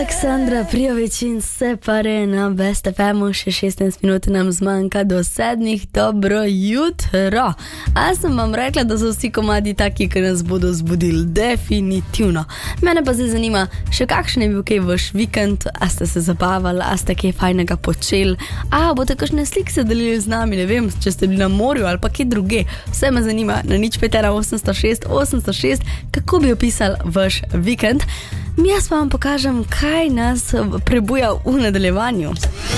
Aleksandra Prijović in Se pare na Best FM-u, še 16 minut nam zmanjka do 7. Dobro jutro. A sem vam rekla, da so vsi komadi taki, ki nas bodo zbudili? Definitivno. Mene pa zdaj zanima, še kakšen je bil kaj vaš vikend, a ste se zabavali, a ste kaj fajnega počeli, a boste kakšne slike se delili z nami, ne vem, če ste bili na morju ali pa kje druge. Vse me zanima, na 051 806, kako bi opisali vaš vikend. Jaz pa vam pokažem, kaj nas prebuja v nadaljevanju.